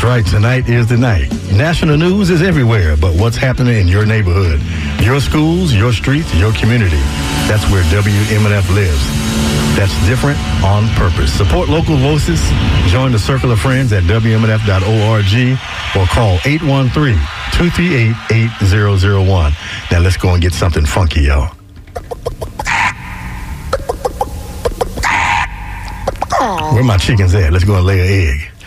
right. Tonight is the night. National news is everywhere, but what's happening in your neighborhood? Your schools, your streets, your community. That's where WMNF lives. That's different on purpose. Support local voices. Join the circle of friends at WMNF.org or call 813-238-8001. Now let's go and get something funky, y'all. Where my chickens at? Let's go and lay an egg.